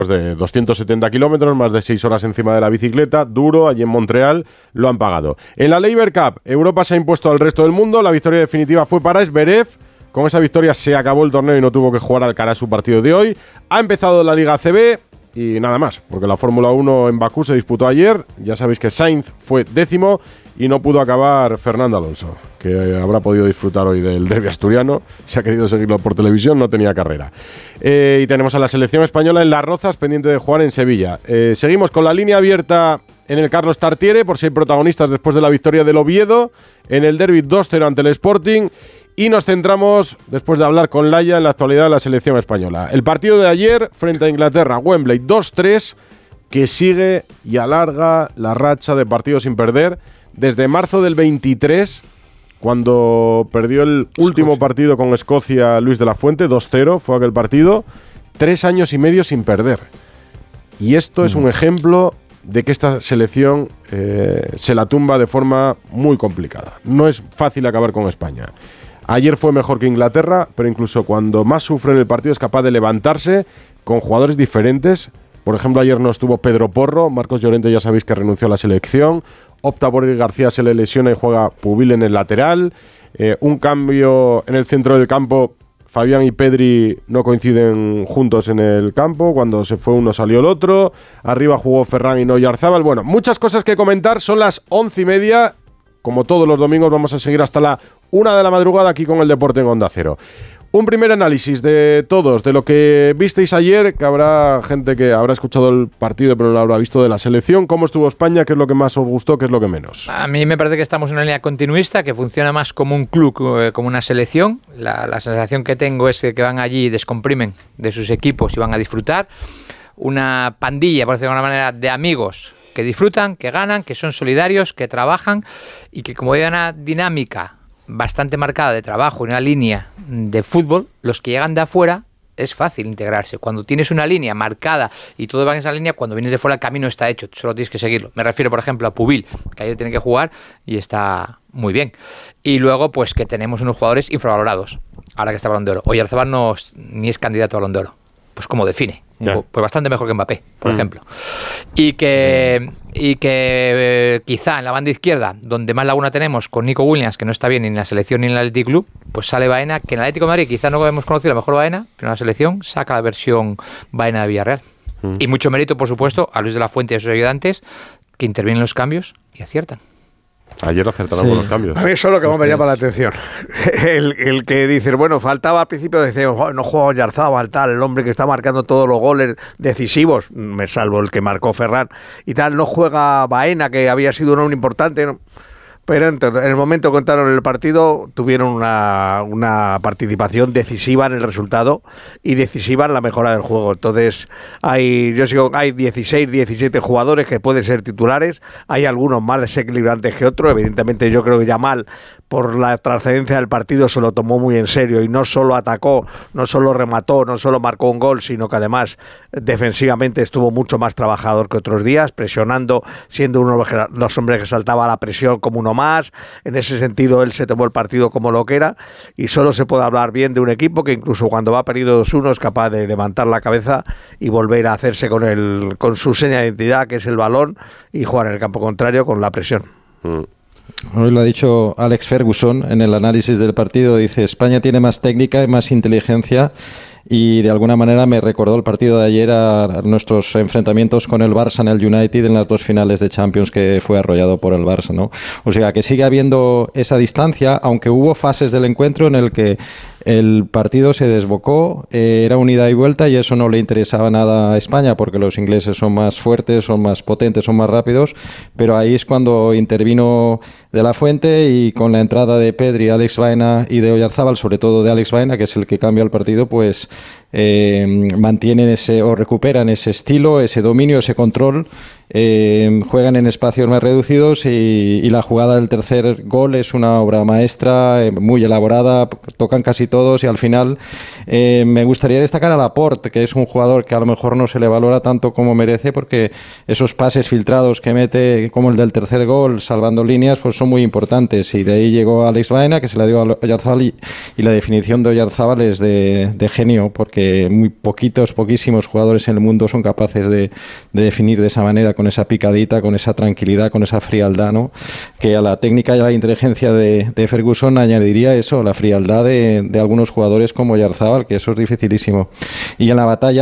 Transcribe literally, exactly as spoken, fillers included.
de doscientos setenta kilómetros, más de seis horas encima de la bicicleta, duro, allí en Montreal, lo han pagado. En la Laver Cup, Europa se ha impuesto al resto del mundo, la victoria definitiva fue para Zverev. Con esa victoria se acabó el torneo y no tuvo que jugar Alcaraz su partido de hoy. Ha empezado la Liga A C B y nada más, porque la Fórmula uno en Bakú se disputó ayer. Ya sabéis que Sainz fue décimo y no pudo acabar Fernando Alonso, que habrá podido disfrutar hoy del derbi asturiano. Si ha querido seguirlo por televisión, no tenía carrera. Eh, y tenemos a la selección española en Las Rozas, pendiente de jugar en Sevilla. Eh, seguimos con la línea abierta en el Carlos Tartiere, por si hay protagonistas después de la victoria del Oviedo, en el derbi dos cero ante el Sporting. Y nos centramos, después de hablar con Laia, en la actualidad de la selección española. El partido de ayer frente a Inglaterra, Wembley dos tres, que sigue y alarga la racha de partidos sin perder desde marzo del veintitrés, cuando perdió el último partido con Escocia Luis de la Fuente, dos cero fue aquel partido, tres años y medio sin perder. Y esto mm. es un ejemplo de que esta selección eh, se la tumba de forma muy complicada. No es fácil acabar con España. Ayer fue mejor que Inglaterra, pero incluso cuando más sufre en el partido es capaz de levantarse con jugadores diferentes. Por ejemplo, ayer no estuvo Pedro Porro, Marcos Llorente ya sabéis que renunció a la selección, opta por Eric García, se le lesiona y juega Pubil en el lateral. Eh, un cambio en el centro del campo, Fabián y Pedri no coinciden juntos en el campo, cuando se fue uno salió el otro, arriba jugó Ferran y no Oyarzábal. Bueno, muchas cosas que comentar, son las once y media. Como todos los domingos vamos a seguir hasta la una de la madrugada aquí con el Deporte en Onda Cero. Un primer análisis de todos, de lo que visteis ayer, que habrá gente que habrá escuchado el partido pero no lo habrá visto, de la selección. ¿Cómo estuvo España? ¿Qué es lo que más os gustó? ¿Qué es lo que menos? A mí me parece que estamos en una línea continuista, que funciona más como un club, eh, como una selección. La, la sensación que tengo es que, que van allí y descomprimen de sus equipos y van a disfrutar. Una pandilla, por decirlo de alguna manera, de amigos que disfrutan, que ganan, que son solidarios, que trabajan y que, como hay una dinámica bastante marcada de trabajo, una línea de fútbol, los que llegan de afuera es fácil integrarse. Cuando tienes una línea marcada y todo va en esa línea, cuando vienes de fuera el camino está hecho, solo tienes que seguirlo. Me refiero, por ejemplo, a Pubil, que ayer tiene que jugar y está muy bien. Y luego, pues que tenemos unos jugadores infravalorados, ahora que está Balón de Oro. Oyarzábal no es, ni es candidato a Balón de Oro. Pues como define. Ya. Pues bastante mejor que Mbappé, por mm. ejemplo. Y que, y que eh, quizá en la banda izquierda, donde más laguna tenemos, con Nico Williams, que no está bien ni en la selección ni en el Athletic Club, pues sale Baena, que en el Atlético de Madrid quizá no hemos conocido la mejor Baena, pero en la selección saca la versión Baena de Villarreal. Mm. Y mucho mérito, por supuesto, a Luis de la Fuente y a sus ayudantes, que intervienen en los cambios y aciertan. Ayer acertaron sí. con los cambios. A mí eso es lo que más me llama la atención. El, el que dices, bueno, faltaba al principio, decía, no juega Oyarzábal, tal, el hombre que está marcando todos los goles decisivos, me salvo el que marcó Ferran, y tal, no juega Baena, que había sido un hombre importante, ¿no? Pero en el momento que entraron en el partido tuvieron una, una participación decisiva en el resultado y decisiva en la mejora del juego. Entonces hay yo sigo hay dieciséis, diecisiete jugadores que pueden ser titulares, hay algunos más desequilibrantes que otros. Evidentemente yo creo que Yamal, por la trascendencia del partido, se lo tomó muy en serio y no solo atacó, no solo remató, no solo marcó un gol, sino que además defensivamente estuvo mucho más trabajador que otros días, presionando, siendo uno de los hombres que saltaba a la presión como uno más. En ese sentido él se tomó el partido como lo que era, y solo se puede hablar bien de un equipo que incluso cuando va perdido dos uno es capaz de levantar la cabeza y volver a hacerse con el con su seña de identidad, que es el balón, y jugar en el campo contrario con la presión. Mm. Hoy lo ha dicho Alex Ferguson en el análisis del partido, dice: España tiene más técnica y más inteligencia, y de alguna manera me recordó el partido de ayer a, a nuestros enfrentamientos con el Barça en el United en las dos finales de Champions, que fue arrollado por el Barça, ¿no? O sea, que sigue habiendo esa distancia, aunque hubo fases del encuentro en el que el partido se desbocó, eh, era un ida y vuelta, y eso no le interesaba nada a España, porque los ingleses son más fuertes, son más potentes, son más rápidos, pero ahí es cuando intervino De la Fuente, y con la entrada de Pedri, Alex Baena y de Oyarzábal, sobre todo de Alex Baena, que es el que cambia el partido, pues eh, mantienen ese o recuperan ese estilo, ese dominio, ese control eh, juegan en espacios más reducidos y, y la jugada del tercer gol es una obra maestra, eh, muy elaborada, tocan casi todos y al final eh, me gustaría destacar a Laporte, que es un jugador que a lo mejor no se le valora tanto como merece, porque esos pases filtrados que mete, como el del tercer gol, salvando líneas, pues son muy importantes, y de ahí llegó Alex Baena, que se la dio a Oyarzábal, y, y la definición de Oyarzábal es de, de genio, porque muy poquitos, poquísimos jugadores en el mundo son capaces de, de definir de esa manera, con esa picadita, con esa tranquilidad, con esa frialdad, ¿no? Que a la técnica y a la inteligencia de, de Ferguson añadiría eso, la frialdad de, de algunos jugadores como Oyarzábal, que eso es dificilísimo. Y en la batalla